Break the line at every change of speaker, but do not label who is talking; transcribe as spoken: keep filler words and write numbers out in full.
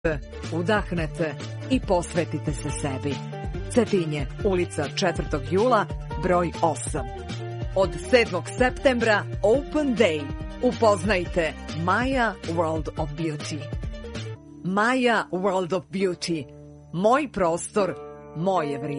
udahnete i posvetite se sebi. Cetinje, ulica četvrtog jula, broj osam. Od sedmog septembra Open Day. Upoznajte Maya World of Beauty. Maya World of Beauty. Moj prostor, moje vrijeme.